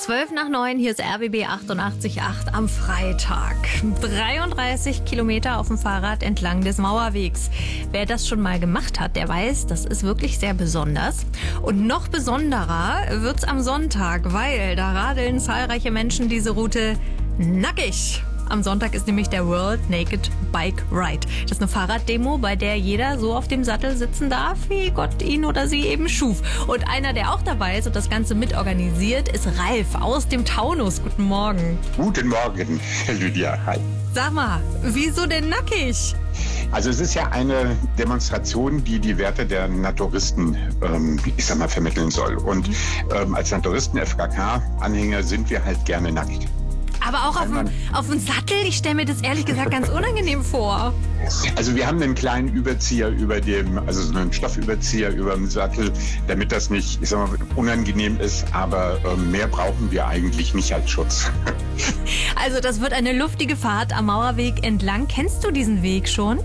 8:12, hier ist RBB 88.8 am Freitag. 33 Kilometer auf dem Fahrrad entlang des Mauerwegs. Wer das schon mal gemacht hat, der weiß, das ist wirklich sehr besonders. Und noch besonderer wird's am Sonntag, weil da radeln zahlreiche Menschen diese Route nackig. Am Sonntag ist nämlich der World Naked Bike Ride. Das ist eine Fahrraddemo, bei der jeder so auf dem Sattel sitzen darf, wie Gott ihn oder sie eben schuf. Und einer, der auch dabei ist und das Ganze mitorganisiert, ist Ralf aus dem Taunus. Guten Morgen. Guten Morgen, Lydia. Hi. Sag mal, wieso denn nackig? Also es ist ja eine Demonstration, die die Werte der Naturisten, vermitteln soll. Und als Naturisten, FKK-Anhänger sind wir halt gerne nackt. Aber auch auf dem Sattel? Ich stelle mir das ehrlich gesagt ganz unangenehm vor. Also wir haben einen kleinen Überzieher also so einen Stoffüberzieher über dem Sattel, damit das nicht, unangenehm ist. Aber mehr brauchen wir eigentlich nicht als Schutz. Also das wird eine luftige Fahrt am Mauerweg entlang. Kennst du diesen Weg schon?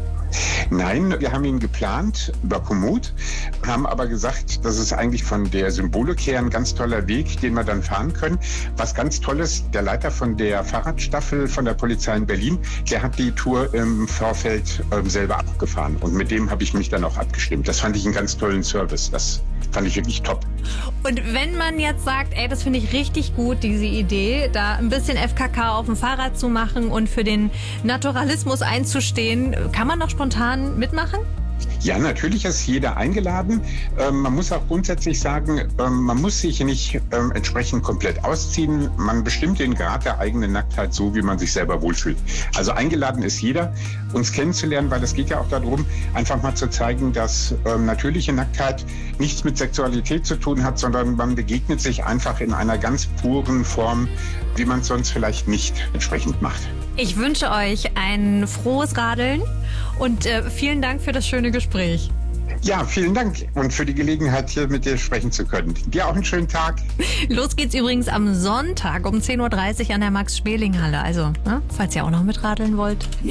Nein, wir haben ihn geplant über Komoot, haben aber gesagt, das ist eigentlich von der Symbolik her ein ganz toller Weg, den wir dann fahren können. Was ganz toll ist, der Leiter von der Fahrradstaffel von der Polizei in Berlin, der hat die Tour im Vorfeld selber abgefahren und mit dem habe ich mich dann auch abgestimmt. Das fand ich einen ganz tollen Service, das fand ich wirklich top. Und wenn man jetzt sagt, das finde ich richtig gut, diese Idee, da ein bisschen FKK auf dem Fahrrad zu machen und für den Naturalismus einzustehen, kann man noch spontan mitmachen? Ja, natürlich ist jeder eingeladen. Man muss auch grundsätzlich sagen, man muss sich nicht entsprechend komplett ausziehen. Man bestimmt den Grad der eigenen Nacktheit so, wie man sich selber wohlfühlt. Also eingeladen ist jeder, uns kennenzulernen, weil es geht ja auch darum, einfach mal zu zeigen, dass natürliche Nacktheit nichts mit Sexualität zu tun hat, sondern man begegnet sich einfach in einer ganz puren Form, wie man es sonst vielleicht nicht entsprechend macht. Ich wünsche euch ein frohes Radeln und vielen Dank für das schöne Gespräch. Ja, vielen Dank und für die Gelegenheit, hier mit dir sprechen zu können. Dir auch einen schönen Tag. Los geht's übrigens am Sonntag um 10:30 Uhr an der Max-Schmeling-Halle. Also, falls ihr auch noch mitradeln wollt.